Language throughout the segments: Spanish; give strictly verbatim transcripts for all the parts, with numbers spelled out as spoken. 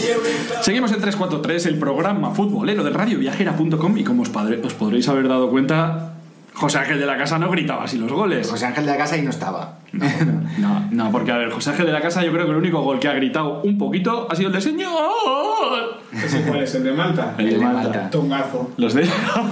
Seguimos en tres cuatro tres, el programa futbolero de radio viajera punto com, y como os, padre, os podréis haber dado cuenta, José Ángel de la Casa no gritaba así los goles. José Ángel de la Casa ahí no estaba. No, no, no, porque a ver, José Ángel de la Casa, yo creo que el único gol que ha gritado un poquito ha sido el de señor. ¿Ese cuál es? ¿El de Malta? El, el de Malta. Malta. Tongazo. Los de...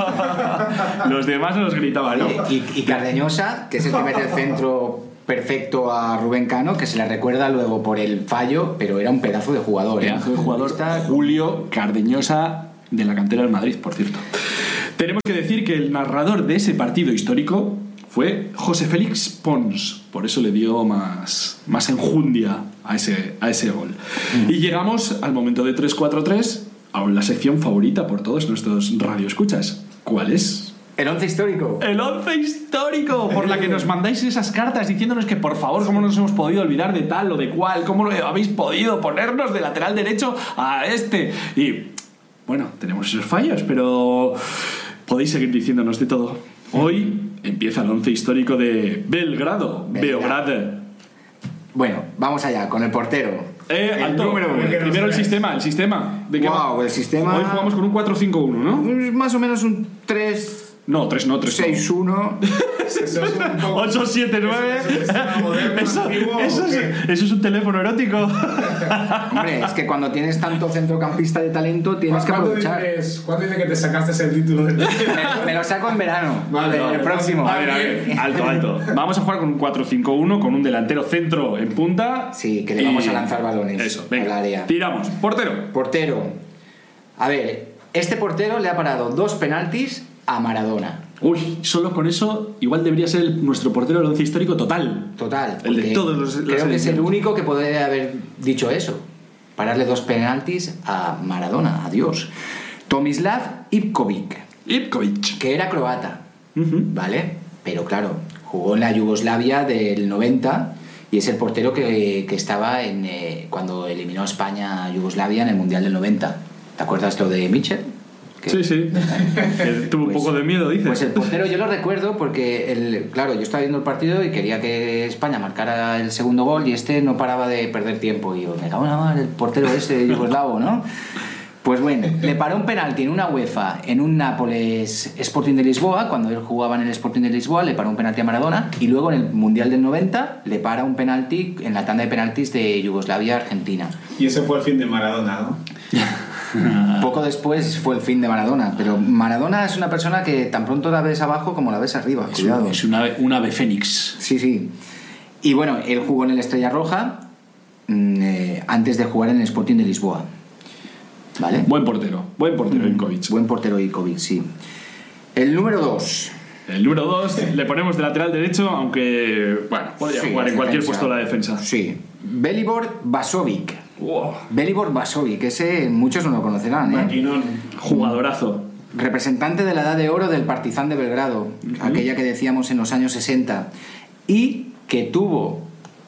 los demás no los gritaban, ¿no? Y, y Cardeñosa, que es el que mete el centro perfecto a Rubén Cano, que se le recuerda luego por el fallo, pero era un pedazo de jugador. Pedazo de jugador. Está Julio Cardeñosa, de la cantera del Madrid, por cierto. Tenemos que decir que el narrador de ese partido histórico fue José Félix Pons, por eso le dio más, más enjundia a ese, a ese gol. Mm. Y llegamos al momento de tres cuatro tres, a la sección favorita por todos nuestros radioescuchas. ¿Cuál es? El once histórico. El once histórico, por la que nos mandáis esas cartas diciéndonos que por favor, cómo nos hemos podido olvidar de tal o de cual, cómo lo habéis podido ponernos de lateral derecho a este. Y bueno, tenemos esos fallos, pero podéis seguir diciéndonos de todo. Hoy empieza el once histórico de Belgrado, Belgrado. Bueno, vamos allá, con el portero. Eh, el alto. número uno. Primero el sistema, el sistema. ¿De qué wow, va? el sistema. Hoy jugamos con un cuatro cinco uno, ¿no? Más o menos un tres... No, tres no, tres seis uno. ocho siete nueve. Eso, eso, es, eso es un teléfono erótico. Hombre, es que cuando tienes tanto centrocampista de talento tienes que aprovechar. Dices, ¿cuándo dices que te sacaste ese título de me, me lo saco en verano. Vale, el vale, próximo. Vale, a ver, a ver, alto, alto. Vamos a jugar con un cuatro cinco uno con un delantero centro en punta. Sí, que le vamos y... a lanzar balones. Eso, venga. Al área. Tiramos. Portero. Portero. A ver, este portero le ha parado dos penaltis a Maradona. Uy, solo con eso igual debería ser el, nuestro portero del once histórico total. Total. El de todos los. Creo que es el único que puede haber dicho eso. Pararle dos penaltis a Maradona, adiós. Tomislav Ivkovic. Ivkovic. Que era croata, uh-huh. ¿vale? Pero claro, jugó en la Yugoslavia del noventa y es el portero que, que estaba en eh, cuando eliminó a España a Yugoslavia en el Mundial del noventa. ¿Te acuerdas lo de Mitchell? Que, sí, sí. Que tuvo pues, un poco de miedo, dices. Pues el portero yo lo recuerdo porque, el, claro, yo estaba viendo el partido y quería que España marcara el segundo gol y este no paraba de perder tiempo. Y yo, me cago en la madre, el portero ese yugoslavo, ¿no? Pues bueno, le paró un penalti en una UEFA, en un Nápoles Sporting de Lisboa, cuando él jugaba en el Sporting de Lisboa, le paró un penalti a Maradona, y luego en el Mundial del noventa le para un penalti en la tanda de penaltis de Yugoslavia-Argentina. Y ese fue el fin de Maradona, ¿no? Poco después fue el fin de Maradona, pero Maradona es una persona que tan pronto la ves abajo como la ves arriba. Es, cuidado. Un, es una, un ave fénix. Sí, sí. Y bueno, él jugó en el Estrella Roja eh, antes de jugar en el Sporting de Lisboa. ¿Vale? Buen portero, buen portero Ivkovic. Buen portero Ivkovic, sí. El número dos. El número dos le ponemos de lateral derecho, aunque, bueno, podría sí, jugar en cualquier defensa. Puesto de la defensa. Sí. Velibor Vasovic. Wow. Velibor Vasovic, ese muchos no lo conocerán, ¿eh? Maquinón. Jugadorazo. Representante de la edad de oro del Partizan de Belgrado, uh-huh. aquella que decíamos en los años sesenta, y que tuvo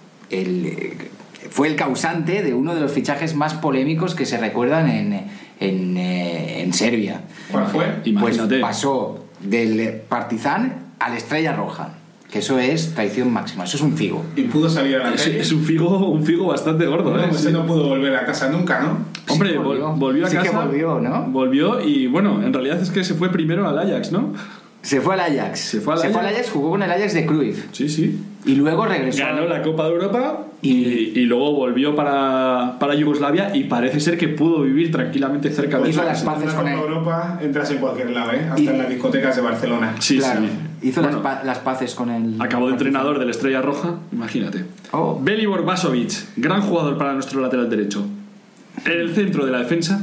el... fue el causante de uno de los fichajes más polémicos que se recuerdan en, en, en Serbia. ¿Cuál fue? Pues pasó del Partizan a la Estrella Roja, que eso es traición máxima, eso es un figo. ¿Y pudo salir a la es, calle? Es un figo, un figo bastante gordo, no, ¿eh? Ese sí. No pudo volver a casa nunca, ¿no? Hombre, sí, volvió. volvió a sí casa. Sí que volvió, ¿no? Volvió y bueno, en realidad es que se fue primero al Ajax, ¿no? Se fue al Ajax. Se fue al, se Ajax. Fue al Ajax, jugó con el Ajax de Cruyff. Sí, sí. Y luego regresó. Ganó la Copa de Europa y, y, y luego volvió para, para Yugoslavia y parece ser que pudo vivir tranquilamente cerca de hizo las paces con la Copa de Europa, entras en cualquier lado, ¿eh? Hasta y, en las discotecas de Barcelona. Sí, claro. sí. Hizo bueno, las, pa- las paces con el... Acabó de entrenador del Estrella Roja, imagínate. Oh. Velibor Vasovic, gran jugador para nuestro lateral derecho. En el centro de la defensa.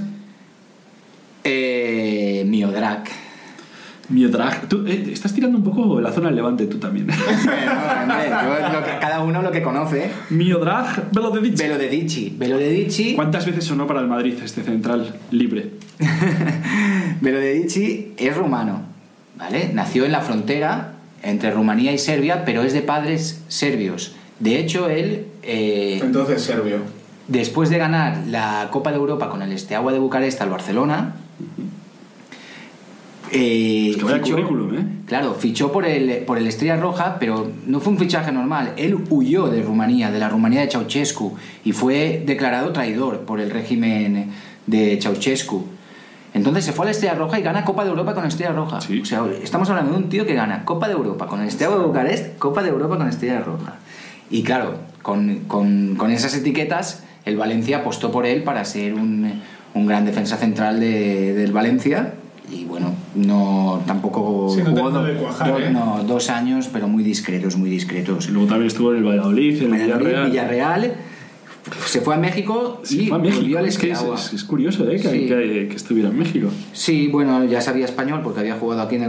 Eh, Miodrag. Miodrag. Tú eh, estás tirando un poco la zona del Levante tú también. Bueno, hombre, yo, lo que, cada uno lo que conoce. Miodrag Velodedici. Velodedici. Velodedici. ¿Cuántas veces sonó para el Madrid este central libre? Velodedici es rumano, ¿vale? Nació en la frontera entre Rumanía y Serbia, pero es de padres serbios. De hecho, él... Eh, Entonces, serbio. Después de ganar la Copa de Europa con el Steaua de Bucarest al Barcelona... Eh, Es que vaya fichó- currículum, ¿eh? Claro, fichó por el, por el Estrella Roja, pero no fue un fichaje normal. Él huyó de Rumanía, de la Rumanía de Ceausescu, y fue declarado traidor por el régimen de Ceausescu. Entonces se fue a la Estrella Roja y gana Copa de Europa con la Estrella Roja. Sí. O sea, estamos hablando de un tío que gana Copa de Europa con el Estrella de Bucarest, Copa de Europa con la Estrella Roja. Y claro, con, con, con esas etiquetas, el Valencia apostó por él para ser un, un gran defensa central de, del Valencia. Y bueno, no tampoco Sí, no jugó terminó do- de cuajar, do- ¿eh? no, dos años, pero muy discretos, muy discretos. Y luego también estuvo en el Valladolid, en el Valladolid, Villarreal. Villarreal, se fue a México Se y fue a México. volvió al Es que es, Esquiagua. es- es curioso, ¿eh? Que, Sí. que, que estuviera en México. Sí, bueno, ya sabía español porque había jugado aquí en el